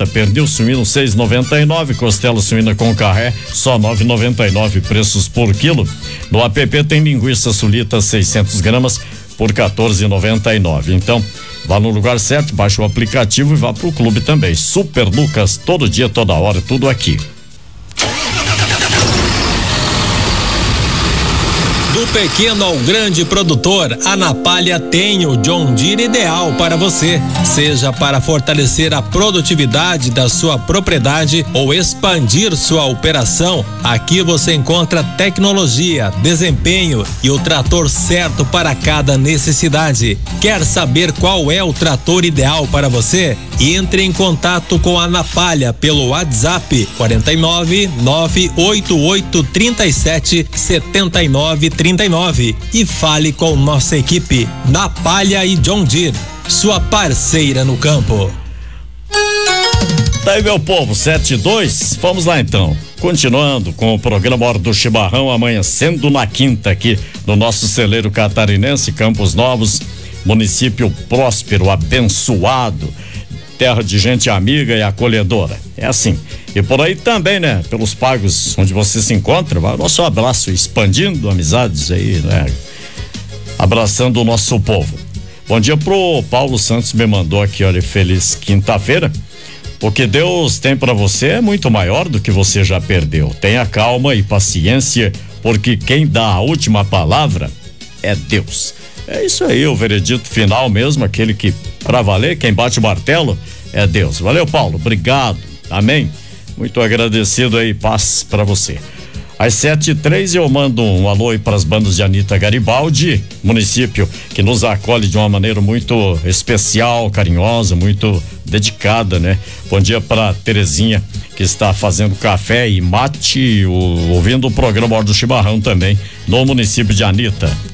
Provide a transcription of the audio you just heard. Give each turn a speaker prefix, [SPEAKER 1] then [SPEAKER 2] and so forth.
[SPEAKER 1] 4,90. Pernil suíno 6,99. Costela suína com carré só 9,99 preços por quilo. No app tem linguiça sulita 600 gramas por 14,99. Então, vá no lugar certo, baixa o aplicativo e vá pro clube também. Super Lucas, todo dia, toda hora, tudo aqui.
[SPEAKER 2] Do pequeno ao grande produtor, a Napalha tem o John Deere ideal para você. Seja para fortalecer a produtividade da sua propriedade ou expandir sua operação, aqui você encontra tecnologia, desempenho e o trator certo para cada necessidade. Quer saber qual é o trator ideal para você? Entre em contato com a Napalha pelo WhatsApp 49 988 37 79 39 e fale com nossa equipe. Napalha e John Deere, sua parceira no campo.
[SPEAKER 1] Tá aí, meu povo, 7:02. Vamos lá então. Continuando com o programa Hora do Chimarrão, amanhecendo na quinta aqui no nosso celeiro catarinense, Campos Novos, município próspero, abençoado, terra de gente amiga e acolhedora. É assim. E por aí também, né? Pelos pagos onde você se encontra, vai o nosso abraço, expandindo amizades aí, né? Abraçando o nosso povo. Bom dia pro Paulo Santos, me mandou aqui, olha, feliz quinta-feira. O que Deus tem para você é muito maior do que você já perdeu. Tenha calma e paciência, porque quem dá a última palavra é Deus. É isso aí, o veredito final mesmo, aquele que, pra valer, quem bate o martelo é Deus. Valeu, Paulo, obrigado, amém. Muito agradecido aí, paz pra você. Às 7:03 eu mando um alô aí para as bandas de Anita Garibaldi, município que nos acolhe de uma maneira muito especial, carinhosa, muito dedicada, né? Bom dia para Terezinha, que está fazendo café e mate, ouvindo o programa Hora do Chimarrão também, no município de Anita.